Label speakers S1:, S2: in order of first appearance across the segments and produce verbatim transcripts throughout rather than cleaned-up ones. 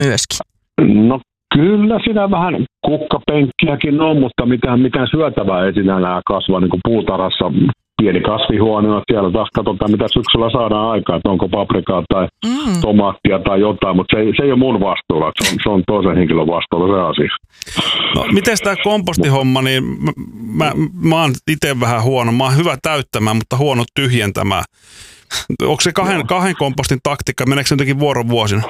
S1: myöskin?
S2: No kyllä siinä vähän kukkapenkkiäkin on, mutta mitään, mitään syötävää ei sinällään kasva niin kuin puutarhassa. Pieni kasvihuone, siellä taas katsotaan, mitä syksyllä saadaan aikaa, että onko paprikaa tai mm. tomaattia tai jotain, mutta se ei, se ei ole mun vastuulla, se on, se on toisen henkilön vastuulla se asia.
S3: No, miten tämä kompostihomma, niin mä, mä, mä oon itse vähän huono, mä oon hyvä täyttämään, mutta huono tyhjentämään. Onko se kahden, kahden kompostin taktiikka, meneekö se jotenkin vuorovuosina?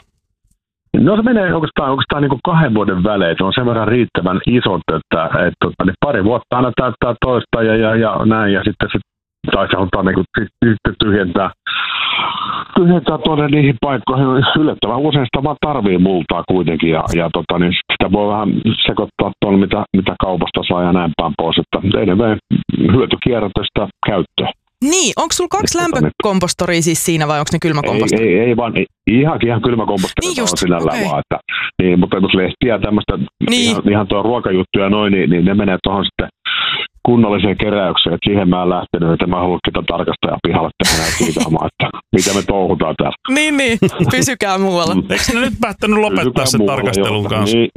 S2: No se menee oikeastaan, oikeastaan niin kuin kahden vuoden välein. Se on sen verran riittävän isot, että, että, että niin pari vuotta aina täyttää toista ja, ja, ja näin. Ja sitten se, tai se halutaan niin kuin, sitten tyhjentää, tyhjentää tuonne niihin paikkoihin. Yllättävän usein sitä vaan tarvii multaa kuitenkin. Ja, ja tota, niin sitä voi vähän sekoittaa tuonne, mitä, mitä kaupasta saa ja näin päin pois. Että edelleen hyötykierrätystä käyttöä.
S1: Niin, onko sulla kaksi lämpökompostoria siis siinä vai onko ne kylmäkompostoria?
S2: Ei, ei, ei vaan, ei, ihan, ihan kylmäkompostoria
S1: niin
S2: on sinällään
S1: okay.
S2: vaan, että, niin, mutta jos lehtiä tämmöistä, niin. ihan, ihan tuo ruokajuttuja noin, niin, niin ne menee tuohon sitten kunnalliseen keräykseen, että siihen mä en lähtenyt, että mä haluan kita tarkastaja pihalle tehdä ja kiitaamaan, että mitä me touhutaan täällä.
S1: Niin, niin, pysykää muualla.
S3: Eikö ne nyt päättänyt lopettaa sen tarkastelun kanssa? Niin.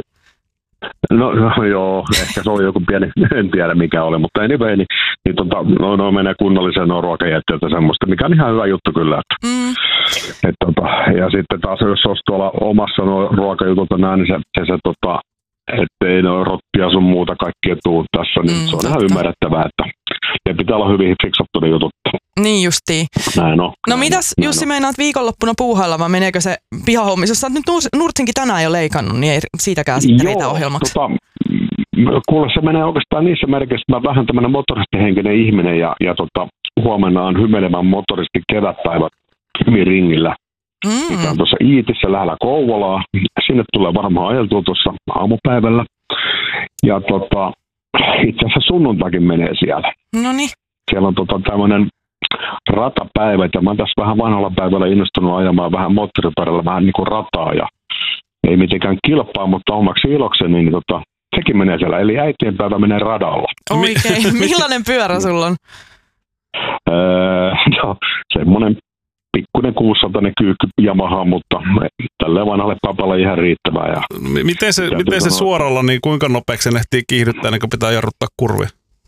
S2: No, no joo, ehkä se oli joku pieni, en tiedä mikä oli, mutta anyway, niin, niin tota, no, no menee kunnalliseen no, ruokajätteitä semmoista, mikä on ihan hyvä juttu kyllä. Että, mm. et, tota, ja sitten taas jos olisi tuolla omassa no, ruokajutulta näin, niin se, se, se tota, ettei ne rottia sun muuta kaikkia tuu tässä, niin mm, se on totta. Ihan ymmärrettävää, että ne pitää olla hyvin fiksattu ne jutut.
S1: Niin justiin.
S2: Näin on.
S1: No
S2: näin
S1: mitäs
S2: on,
S1: Jussi
S2: on.
S1: meinaat viikonloppuna puuhailla, vai meneekö se pihahommissa? Jos sä oot nyt Nurtsinkin tänään jo leikannut, niin ei siitäkään sitten riitä ohjelmaksi.
S2: Tota, kuule se menee oikeastaan niissä merkeissä, että mä vähän tämmönen motoristihenkinen ihminen ja, ja tota, huomenna on hymelevän motoristi kevätpäivä Kymiringillä. Mm. Mikä on tuossa Iitissä lähellä Kouvolaa. Sinne tulee varmaan ajeltua tuossa aamupäivällä. Ja tota, itse asiassa sunnuntaikin menee siellä.
S1: Noniin.
S2: Siellä on tota tämmöinen ratapäivä, ja mä oon tässä vähän vanhalla päivällä innostunut ajamaan vähän moottoripyörällä vähän niin kuin rataa, ja ei mitenkään kilpaa, mutta omaksi ilokseni, niin tota, sekin menee siellä, eli äitien päivä menee radalla.
S1: Oikein. Millainen pyörä sulla on?
S2: Öö, no, semmoinen pikkuinen kuusisataa kyykky Yamaha, mutta tälle vanhalle papalle ihan riittävää. Ja
S3: miten se, miten se suoralla, niin kuinka nopeaksi se ehtii kiihdyttää, niin kun pitää jarruttaa kurvia?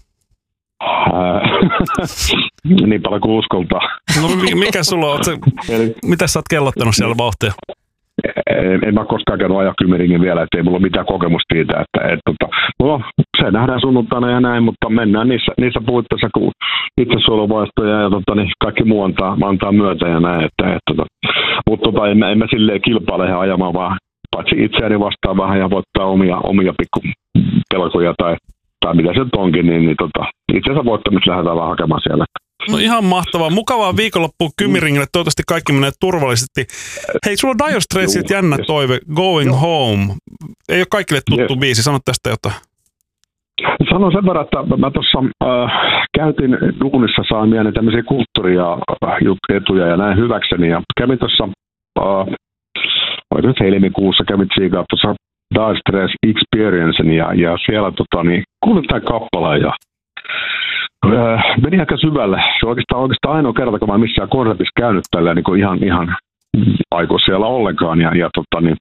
S2: Niin paljon kuin uskoltaa. No
S3: mikä sulla on? Eli mitä sä oot kellottanut siellä vauhtia?
S2: En, en mä koskaan käynyt ajaa Kymiringin vielä, ettei mulla ole mitään kokemusta siitä. Että, et, tota, no, se nähdään sunnuntaina ja näin, mutta mennään niissä, niissä puitteissa, kun itsesuojeluvaistoja ja tota, niin kaikki muu antaa, antaa myötä ja näin. Että, et, tota, mutta tota, en, mä, en mä silleen kilpaile ajamaan, vaan paitsi itseäni vastaan vähän ja voittaa omia, omia pikkupelkoja tai, tai mitä se onkin, niin, niin tota, itse asiassa voittamista lähdetään vaan hakemaan siellä.
S3: No ihan mahtavaa. Mukavaa viikonloppua Kymiringille. Toivottavasti kaikki menee turvallisesti. Hei, sulla on Dire Straitsilta jännä yes. toive. Going Joo. Home. Ei ole kaikille tuttu yes. biisi. Sano tästä jotain.
S2: Sanon sen verran, että mä tuossa äh, käytin duunissa saamiani tämmöisiä kulttuuria äh, etuja ja näin hyväkseni. Ja kävin tuossa, äh, oliko nyt helmikuussa, kävin tsiikaa tuossa Dire Straits Experiencen ja, ja siellä tota, niin, kuulin tämän kappaleen ja Öö, meni aika syvälle. Se on oikeastaan, oikeastaan ainoa kerta, kun mä missään konsertissa käynyt tällä niin kuin ihan, ihan aiko siellä ollenkaan. Ja, ja tota, niin,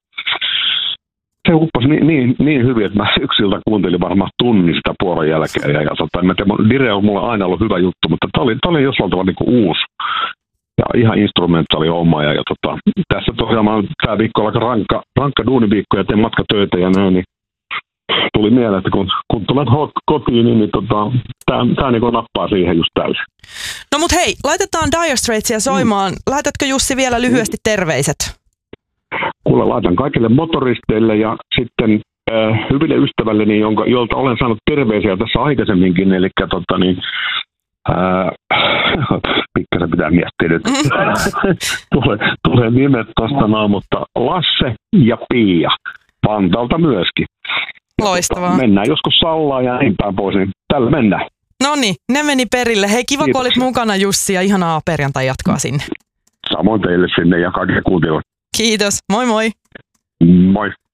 S2: se uppasi niin, niin, niin hyvin, että mä yksiltä kuuntelin varmaan tunnin sitä puolen jälkeen. Ja, ja tota, mä tiedän, Dire on mulle aina ollut hyvä juttu, mutta tää oli, tää oli jossain tavalla niin kuin uusi. Ja ihan instrumentaali homma. Ja, ja tota, tässä tosiaan mä tää viikko on aika rankka, rankka duuniviikko ja teen matkatöitä ja näin. Niin tuli mieleen, että kun, kun tulet kotiin, niin, niin tota, tämä niin nappaa siihen just täysin.
S1: No mut hei, laitetaan Dire Straitsia soimaan. Mm. Laitatko Jussi vielä lyhyesti terveiset?
S2: Kuule, laitan kaikille motoristeille ja sitten äh, hyville ystävälleni, jonka, jolta olen saanut terveisiä tässä aikaisemminkin. Eli tota niin, äh, pikkasen pitää miettiä nyt. tulee, tulee nimet tuosta noin, mutta Lasse ja Pia. Vantaalta myöskin.
S1: Loistavaa.
S2: Mennään joskus Sallaan ja niin päin pois, niin tällä mennään.
S1: Noniin, ne meni perille. Hei, kiva kun olit mukana Jussi ja ihanaa perjantai jatkoa sinne.
S2: Samoin teille sinne ja kaikille kuuntelijoille.
S1: Kiitos, moi moi.
S2: Moi.